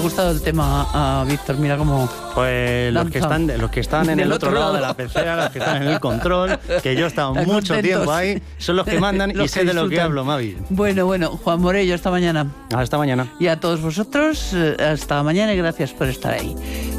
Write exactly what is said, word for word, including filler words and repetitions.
gustado el tema a Víctor, mira cómo... Pues los que, están, los que están en Del el otro otro lado lado. de la pecera, los que están en el control, que yo he estado Están mucho contentos. tiempo ahí, son los que mandan Los y sé que de lo que disfrutan. hablo, Mavi. Bueno, bueno, Juan Morello, hasta mañana. Hasta mañana. Y a todos vosotros, eh, hasta mañana y gracias por estar ahí.